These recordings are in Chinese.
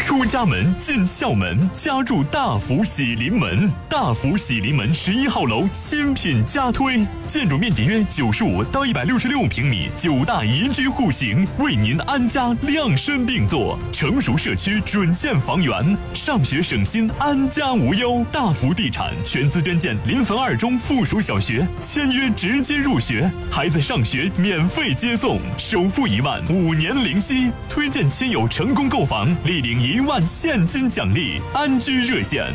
出家门进校门，家住大福喜临门。大福喜临门11号楼新品加推，建筑面积约95到166平米，9大宜居户型，为您安家量身定做。成熟社区准现房源，上学省心，安家无忧。大福地产全资捐建临汾2中附属小学，签约直接入学，孩子上学免费接送，首付1万，5年零息。推荐亲友成功购房，立领1万现金奖励。安居热线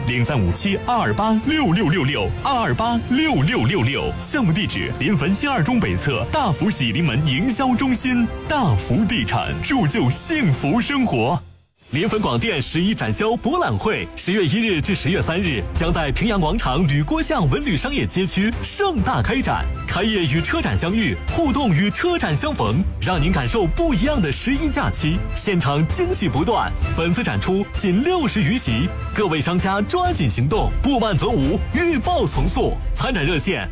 0357-228-6666，228-6666。项目地址：临汾新2中北侧大福喜临门营销中心。大福地产，铸就幸福生活。临汾广电11展销博览会10月1日至10月3日将在平阳广场吕郭巷文旅商业街区盛大开展，开业与车展相遇，互动与车展相逢，让您感受不一样的11假期，现场惊喜不断。本次展出仅60余席，各位商家抓紧行动，不晚则无，预报从速。参展热线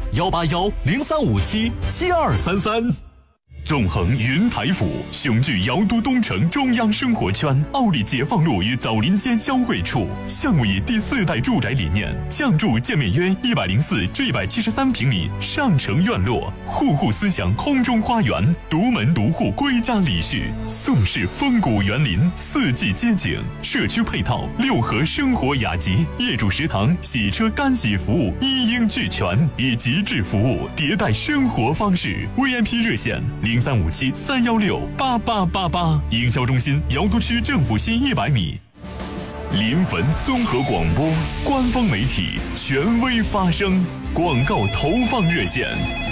181-0357-7233。纵横云台府，雄踞瑶都东城中央生活圈，奥利解放路与枣林街交汇处。项目以第4代住宅理念，降筑建面约104至173平米上承院落，户户思想空中花园，独门独户归家礼序，宋式风谷园林，四季街景，社区配套6合生活雅集，业主食堂、洗车干洗服务一应俱全，以极致服务迭代生活方式。VIP 热线0357-316-8888，营销中心瑶都区政府西100米。临汾综合广播官方媒体，权威发声。广告投放热线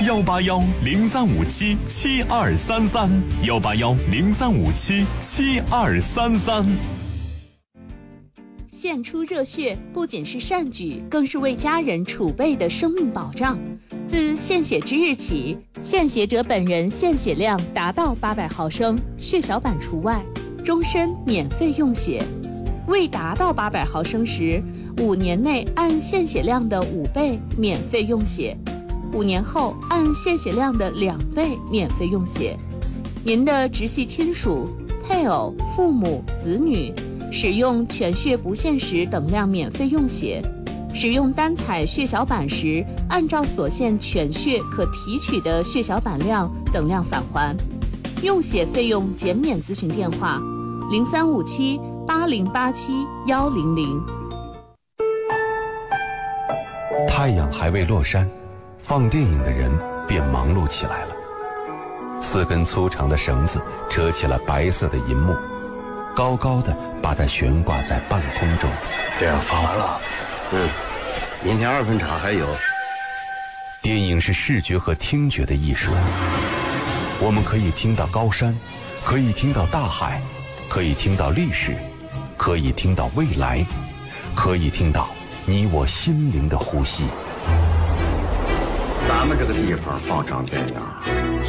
：181-0357-7233，181-0357-7233。 献出热血不仅是善举，更是为家人储备的生命保障。自献血之日起，献血者本人献血量达到800毫升，血小板除外，终身免费用血。未达到800毫升时，5年内按献血量的5倍免费用血，5年后按献血量的2倍免费用血。您的直系亲属、配偶、父母、子女使用全血不限时等量免费用血，使用单采血小板时，按照所限全血可提取的血小板量等量返还。用血费用减免咨询电话：0357-8087-100。 太阳还未落山，放电影的人便忙碌起来了。4根粗长的绳子扯起了白色的银幕，高高的把它悬挂在半空中。 这样放完了，明天2分场还有。 电影是视觉和听觉的艺术，我们可以听到高山，可以听到大海，可以听到历史，可以听到未来，可以听到你我心灵的呼吸。 咱们这个地方放场电影